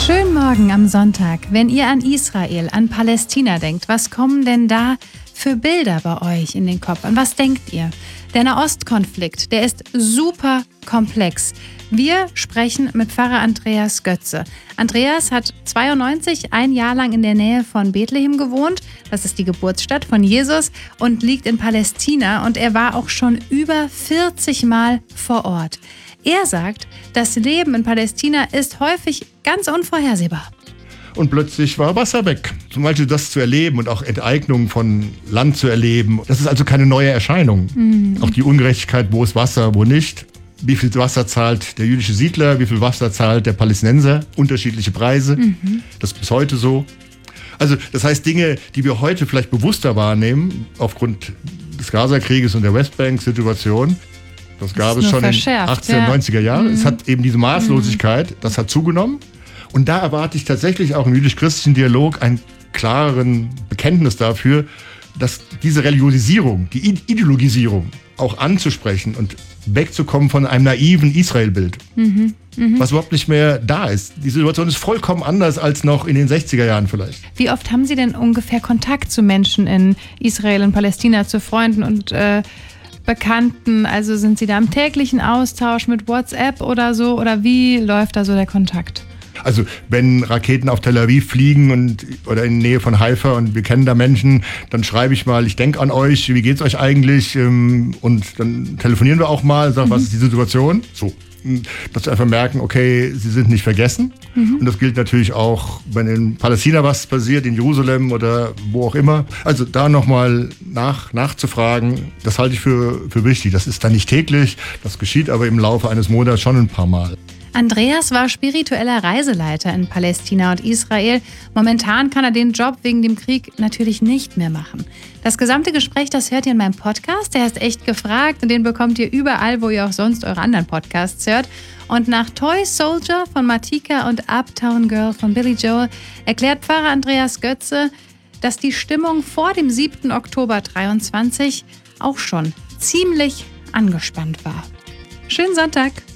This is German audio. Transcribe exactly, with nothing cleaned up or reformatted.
Schönen Morgen am Sonntag. Wenn ihr an Israel, an Palästina denkt, was kommen denn da für Bilder bei euch in den Kopf? An was denkt ihr? Der Nahostkonflikt, der ist super komplex. Wir sprechen mit Pfarrer Andreas Götze. Andreas hat zweiundneunzig ein Jahr lang in der Nähe von Bethlehem gewohnt. Das ist die Geburtsstadt von Jesus und liegt in Palästina. Und er war auch schon über vierzig Mal vor Ort. Er sagt, das Leben in Palästina ist häufig ganz unvorhersehbar. Und plötzlich war Wasser weg. Zum Beispiel das zu erleben und auch Enteignung von Land zu erleben. Das ist also keine neue Erscheinung. Mhm. Auch die Ungerechtigkeit, wo ist Wasser, wo nicht. Wie viel Wasser zahlt der jüdische Siedler, wie viel Wasser zahlt der Palästinenser. Unterschiedliche Preise. Mhm. Das ist bis heute so. Also das heißt, Dinge, die wir heute vielleicht bewusster wahrnehmen, aufgrund des Gaza-Krieges und der Westbank-Situation, das gab es schon in den achtziger, ja. neunziger Jahren. Mhm. Es hat eben diese Maßlosigkeit, das hat zugenommen. Und da erwarte ich tatsächlich auch im jüdisch-christlichen Dialog einen klareren Bekenntnis dafür, dass diese Religiosisierung, die Ideologisierung auch anzusprechen und wegzukommen von einem naiven Israel-Bild, mhm, mh. was überhaupt nicht mehr da ist. Die Situation ist vollkommen anders als noch in den sechziger Jahren vielleicht. Wie oft haben Sie denn ungefähr Kontakt zu Menschen in Israel und Palästina, zu Freunden und äh, Bekannten? Also sind Sie da im täglichen Austausch mit WhatsApp oder so? Oder wie läuft da so der Kontakt? Also wenn Raketen auf Tel Aviv fliegen und, oder in der Nähe von Haifa und wir kennen da Menschen, dann schreibe ich mal, ich denke an euch, wie geht's euch eigentlich? Und dann telefonieren wir auch mal, sagen, mhm. was ist die Situation? So, dass wir einfach merken, okay, sie sind nicht vergessen. Mhm. Und das gilt natürlich auch, wenn in Palästina was passiert, in Jerusalem oder wo auch immer. Also da nochmal nach, nachzufragen, das halte ich für, für wichtig. Das ist dann nicht täglich, das geschieht aber im Laufe eines Monats schon ein paar Mal. Andreas war spiritueller Reiseleiter in Palästina und Israel. Momentan kann er den Job wegen dem Krieg natürlich nicht mehr machen. Das gesamte Gespräch, das hört ihr in meinem Podcast. Der heißt Echt gefragt und den bekommt ihr überall, wo ihr auch sonst eure anderen Podcasts hört. Und nach Toy Soldier von Matika und Uptown Girl von Billy Joel erklärt Pfarrer Andreas Götze, dass die Stimmung vor dem siebten Oktober dreiundzwanzig auch schon ziemlich angespannt war. Schönen Sonntag!